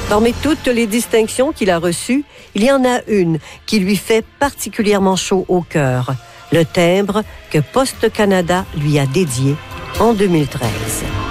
Parmi toutes les distinctions qu'il a reçues, il y en a une qui lui fait particulièrement chaud au cœur, le timbre que Poste Canada lui a dédié en 2013.